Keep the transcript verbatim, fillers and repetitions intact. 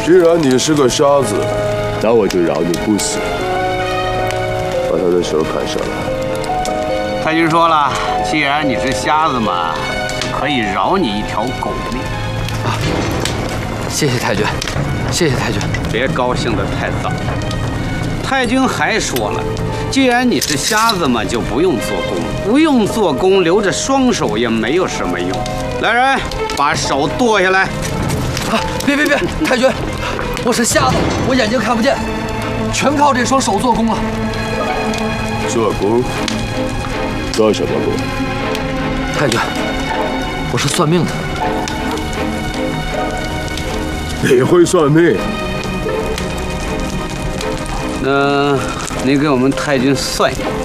既然你是个瞎子，那我就饶你不死。把他的手砍下来。 太君说了，既然你是瞎子嘛，可以饶你一条狗命。 啊，谢谢太君，谢谢太君。 别高兴得太早。太君还说了，既然你是瞎子嘛，就不用做工，不用做工，留着双手也没有什么用。来人，把手剁下来。 啊！别别别，太君，我是瞎子，我眼睛看不见，全靠这双手做工了。 做工？做什么工？ 太君，我是算命的。 你会算命？ 那你给我们太君算一算。